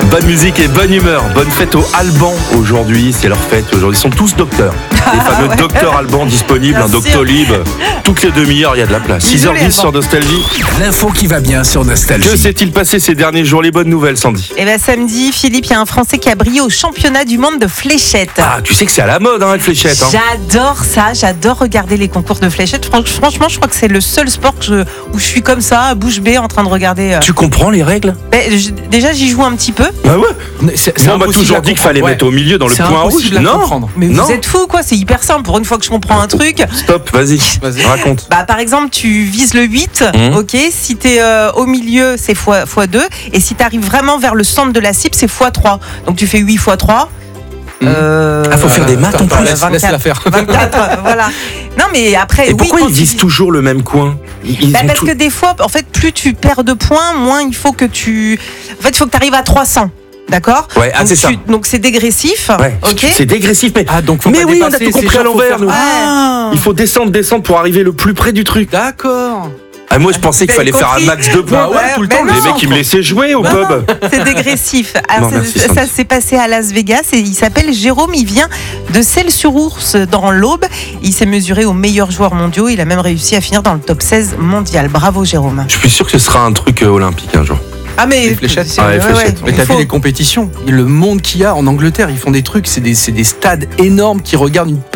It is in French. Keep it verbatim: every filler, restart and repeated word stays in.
Bonne musique et bonne humeur. Bonne fête au Alban aujourd'hui. C'est leur fête aujourd'hui. Ils sont tous docteurs. Les fameux ouais. docteurs Alban disponibles, Bien un sûr. Doctolib. Toutes les demi-heures, il y a de la place. six heures dix sur Nostalgie. L'info qui va bien sur Nostalgie. Que s'est-il passé ces derniers jours? Les bonnes nouvelles, Sandy. Et ben samedi, Philippe, il y a un Français qui a brillé au championnat du monde de fléchettes. Ah, tu sais que c'est à la mode, hein, les fléchettes. Hein. J'adore ça, j'adore regarder les concours de fléchettes. Fran- Franchement, je crois que c'est le seul sport que je- où je suis comme ça, bouche bée, en train de regarder. euh. Tu comprends les règles? Ben, je- déjà, j'y joue un petit peu. Bah ouais. C'est, Moi, on m'a impossible toujours à dit qu'il fallait comprendre. mettre au milieu dans le C'est point rouge. impossible à Non. comprendre. Mais Non. vous êtes fous, quoi, c'est hyper simple. Pour une fois que je comprends un truc. Stop, vas-y. Vas-y. Raconte. Bah, par exemple, tu vises le huit, Mhm. ok. Si t'es euh, au milieu, c'est fois, fois deux. Et si t'arrives vraiment vers le centre de la cible, c'est fois trois. Donc tu fais huit fois trois. Mhm. Euh, Ah, faut faire des maths en Attends, plus. laisse, laisse la faire. vingt-quatre, euh, voilà. Non, mais après. Et oui, pourquoi quand ils tu visent vises- toujours le même coin? Ils- ils Bah, ont parce tout- que des fois, en fait, plus tu perds de points, moins il faut que tu. En fait, il faut que tu arrives à trois cents. D'accord. Ouais, ah, Donc, c'est ça. tu- Donc c'est dégressif. Ouais, Ok. c'est dégressif, mais, Ah, donc faut mais pas oui, on a dépasser, tout c'est compris à genre, faut l'envers, faire- nous. Ah, Il faut descendre, descendre pour arriver le plus près du truc. d'accord. Ah, moi, je pensais qu'il Vous fallait avez faire un compris max de points. Bah ouais, tout le mais temps, non. Les mecs, ils me laissaient jouer au Non, pub. non, c'est dégressif. Alors, Bon, merci, c'est- ça Sandy. s'est passé à Las Vegas et il s'appelle Jérôme. Il vient de Celles-sur-Ours dans l'Aube. Il s'est mesuré aux meilleurs joueurs mondiaux. Il a même réussi à finir dans le top seize mondial. Bravo, Jérôme. Je suis sûr que ce sera un truc euh, olympique un jour. Ah, mais. Les fléchettes. c'est- Ah, les ouais, fléchettes. ouais, Mais il t'as faut- vu les compétitions, le monde qu'il y a en Angleterre, ils font des trucs, c'est des, c'est des stades énormes qui regardent une